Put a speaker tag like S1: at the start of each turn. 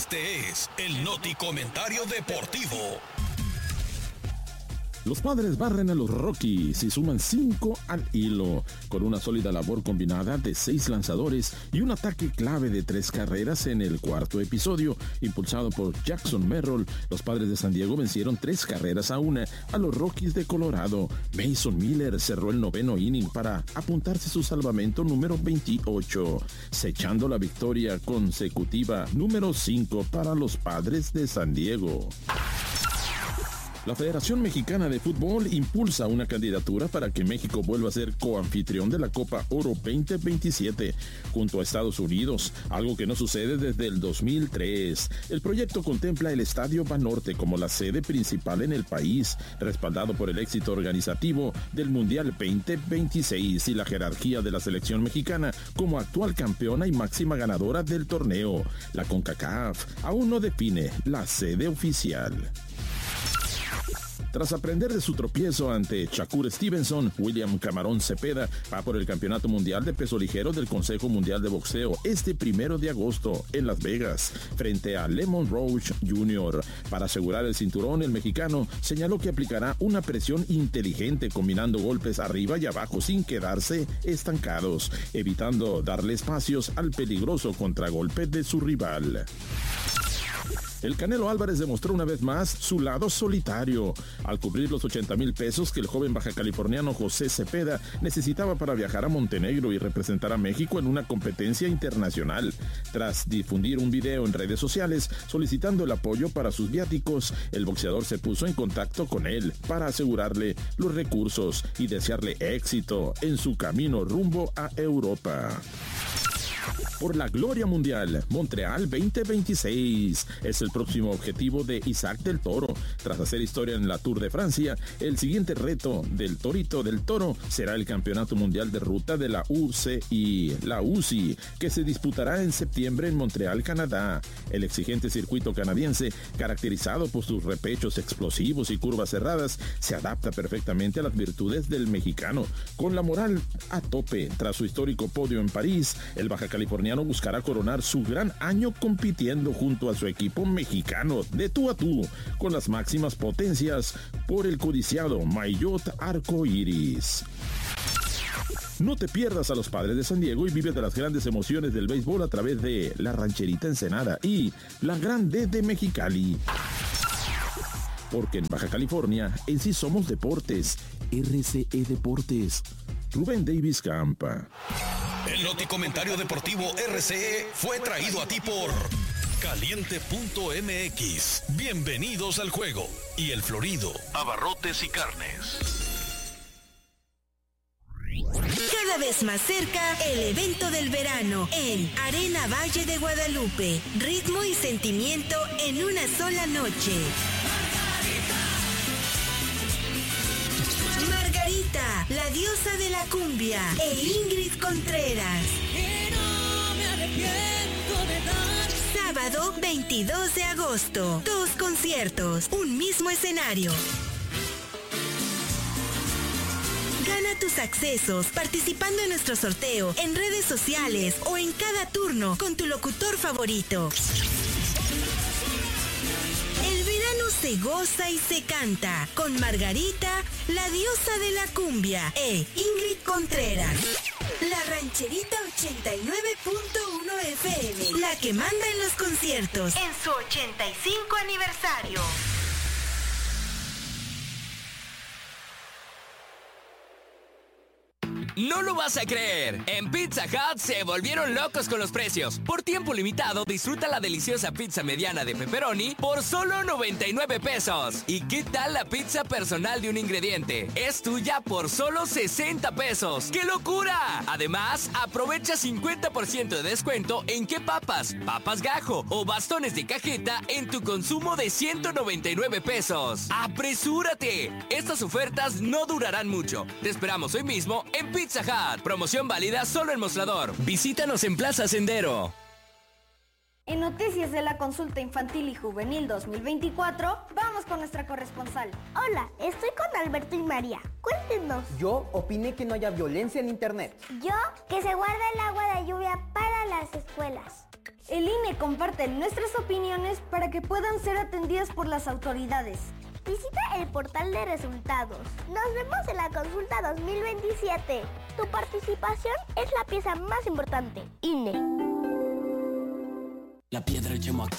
S1: Este es el Noti Comentario Deportivo.
S2: Los Padres barren a los Rockies y suman 5 al hilo, con una sólida labor combinada de 6 lanzadores y un ataque clave de 3 carreras en el cuarto episodio. Impulsado por Jackson Merrill, los Padres de San Diego vencieron 3-1 a los Rockies de Colorado. Mason Miller cerró el 9º inning para apuntarse su salvamento número 28, sellando la victoria consecutiva número 5 para los Padres de San Diego. La Federación Mexicana de Fútbol impulsa una candidatura para que México vuelva a ser coanfitrión de la Copa Oro 2027 junto a Estados Unidos, algo que no sucede desde el 2003. El proyecto contempla el Estadio Banorte como la sede principal en el país, respaldado por el éxito organizativo del Mundial 2026 y la jerarquía de la selección mexicana como actual campeona y máxima ganadora del torneo. La CONCACAF aún no define la sede oficial. Tras aprender de su tropiezo ante Shakur Stevenson, William Camarón Cepeda va por el Campeonato Mundial de Peso Ligero del Consejo Mundial de Boxeo este 1 de agosto en Las Vegas, frente a Lemon Roach Jr. Para asegurar el cinturón, el mexicano señaló que aplicará una presión inteligente combinando golpes arriba y abajo sin quedarse estancados, evitando darle espacios al peligroso contragolpe de su rival. El Canelo Álvarez demostró una vez más su lado solitario al cubrir los 80,000 pesos que el joven bajacaliforniano José Cepeda necesitaba para viajar a Montenegro y representar a México en una competencia internacional. Tras difundir un video en redes sociales solicitando el apoyo para sus viáticos, el boxeador se puso en contacto con él para asegurarle los recursos y desearle éxito en su camino rumbo a Europa. Por la gloria mundial, Montreal 2026 es el próximo objetivo de Isaac del Toro. Tras hacer historia en la Tour de Francia, el siguiente reto del Torito del Toro será el Campeonato Mundial de Ruta de la UCI, que se disputará en septiembre en Montreal, Canadá. El exigente circuito canadiense, caracterizado por sus repechos explosivos y curvas cerradas, se adapta perfectamente a las virtudes del mexicano. Con la moral a tope tras su histórico podio en París, el bajacaliforniano buscará coronar su gran año compitiendo junto a su equipo mexicano de tú a tú con las máximas potencias por el codiciado maillot arcoíris. No te pierdas a los Padres de San Diego y vive de las grandes emociones del béisbol a través de la Rancherita Ensenada y la Grande de Mexicali. Porque en Baja California en sí somos deportes. RCE Deportes. Rubén Davis Campa.
S1: El Noti Comentario Deportivo RCE fue traído a ti por Caliente.mx. Bienvenidos al juego. Y El Florido, abarrotes y carnes.
S3: Cada vez más cerca, el evento del verano en Arena Valle de Guadalupe. Ritmo y sentimiento en una sola noche. Margarita, la diosa de la cumbia, e Ingrid Contreras.
S4: Y no me arrepiento de dar.
S3: Sábado 22 de agosto. 2 conciertos, un mismo escenario. Gana tus accesos participando en nuestro sorteo en redes sociales o en cada turno con tu locutor favorito. El verano se goza y se canta con Margarita, la diosa de la cumbia, e Ingrid Contreras. La Rancherita 89.1 FM, la que manda en los conciertos en su 85 aniversario.
S5: No lo vas a creer. En Pizza Hut se volvieron locos con los precios. Por tiempo limitado, disfruta la deliciosa pizza mediana de pepperoni por solo 99 pesos. ¿Y qué tal la pizza personal de un ingrediente? Es tuya por solo 60 pesos. ¡Qué locura! Además, aprovecha 50% de descuento en qué papas gajo o bastones de cajeta en tu consumo de 199 pesos. ¡Apresúrate! Estas ofertas no durarán mucho. Te esperamos hoy mismo en Pizza Hut. Promoción válida solo en Mostrador. Visítanos en Plaza Sendero.
S6: En noticias de la consulta infantil y juvenil 2024, vamos con nuestra corresponsal.
S7: Hola, estoy con Alberto y María. Cuéntenos.
S8: Yo opiné que no haya violencia en internet.
S7: Yo, que se guarda el agua de lluvia para las escuelas.
S6: El INE comparte nuestras opiniones para que puedan ser atendidas por las autoridades.
S7: Visita el portal de resultados. Nos vemos en la consulta 2027. Tu participación es la pieza más importante. INE.
S8: La piedra